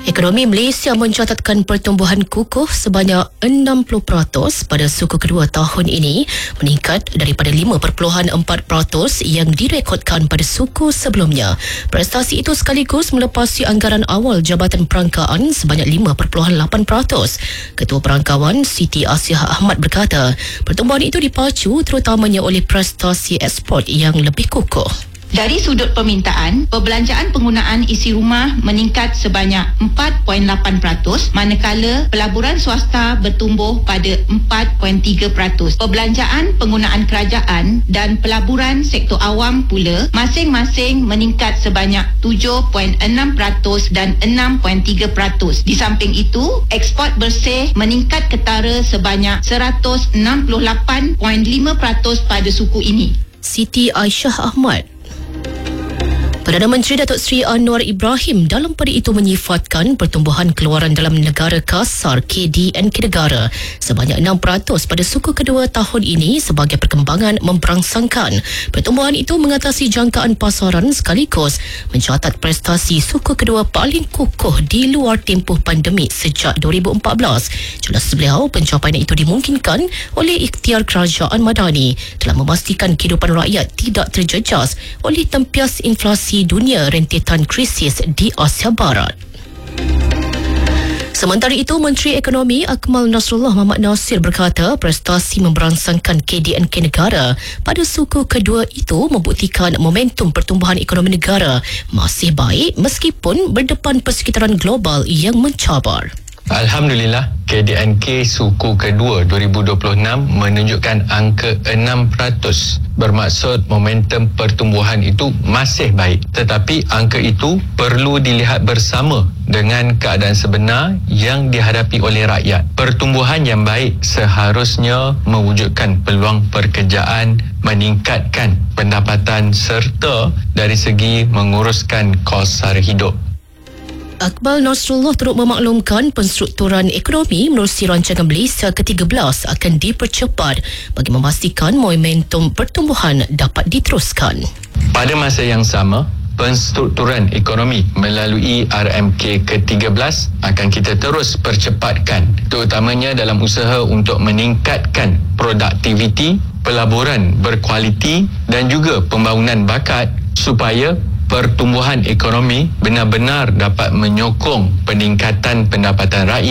Ekonomi Malaysia mencatatkan pertumbuhan kukuh sebanyak 60% pada suku kedua tahun ini, meningkat daripada 5.4% yang direkodkan pada suku sebelumnya. Prestasi itu sekaligus melepasi anggaran awal Jabatan Perangkaan sebanyak 5.8%. Ketua Perangkawan Siti Asiah Ahmad berkata, pertumbuhan itu dipacu terutamanya oleh prestasi ekspor yang lebih kukuh. Dari sudut permintaan, perbelanjaan penggunaan isi rumah meningkat sebanyak 4.8%, manakala pelaburan swasta bertumbuh pada 4.3%. Perbelanjaan penggunaan kerajaan dan pelaburan sektor awam pula masing-masing meningkat sebanyak 7.6% dan 6.3%. Di samping itu, ekspor bersih meningkat ketara sebanyak 168.5% pada suku ini. Siti Aisyah Ahmad. Perdana Menteri Datuk Seri Anwar Ibrahim dalam pada itu menyifatkan pertumbuhan keluaran dalam negara kasar KDNK negara sebanyak 6% pada suku kedua tahun ini sebagai perkembangan memberangsangkan. Pertumbuhan itu mengatasi jangkaan pasaran sekaligus mencatat prestasi suku kedua paling kukuh di luar tempoh pandemik sejak 2014. Jelas beliau, pencapaian itu dimungkinkan oleh ikhtiar kerajaan Madani telah memastikan kehidupan rakyat tidak terjejas oleh tempias inflasi dunia rentetan krisis di Asia Barat. Sementara itu, Menteri Ekonomi Akmal Nasrullah Mohamad Nasir berkata prestasi memberangsangkan KDNK negara pada suku kedua itu membuktikan momentum pertumbuhan ekonomi negara masih baik meskipun berdepan persekitaran global yang mencabar. Alhamdulillah, KDNK suku kedua 2026 menunjukkan angka 6%. Bermaksud momentum pertumbuhan itu masih baik. Tetapi angka itu perlu dilihat bersama dengan keadaan sebenar yang dihadapi oleh rakyat. Pertumbuhan yang baik seharusnya mewujudkan peluang pekerjaan, meningkatkan pendapatan serta dari segi menguruskan kos sara hidup. Akmal Nasrullah turut memaklumkan penstrukturan ekonomi menerusi rancangan Malaysia ke-13 akan dipercepat bagi memastikan momentum pertumbuhan dapat diteruskan. Pada masa yang sama, penstrukturan ekonomi melalui RMK ke-13 akan kita terus percepatkan, terutamanya dalam usaha untuk meningkatkan produktiviti, pelaburan berkualiti dan juga pembangunan bakat supaya pertumbuhan ekonomi benar-benar dapat menyokong peningkatan pendapatan rakyat.